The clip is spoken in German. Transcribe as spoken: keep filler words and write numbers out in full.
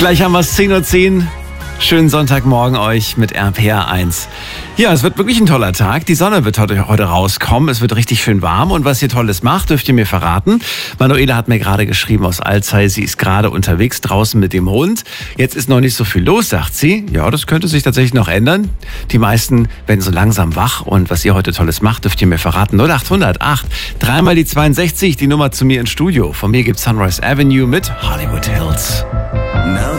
Gleich haben wir es zehn Uhr zehn. Schönen Sonntagmorgen euch mit R P R eins. Ja, es wird wirklich ein toller Tag. Die Sonne wird heute, heute rauskommen. Es wird richtig schön warm. Und was ihr Tolles macht, dürft ihr mir verraten. Manuela hat mir gerade geschrieben aus Alzey, sie ist gerade unterwegs draußen mit dem Hund. Jetzt ist noch nicht so viel los, sagt sie. Ja, das könnte sich tatsächlich noch ändern. Die meisten werden so langsam wach. Und was ihr heute Tolles macht, dürft ihr mir verraten. null acht hundert acht, dreimal die zweiundsechzig, die Nummer zu mir ins Studio. Von mir gibt's Sunrise Avenue mit Hollywood Hills. No.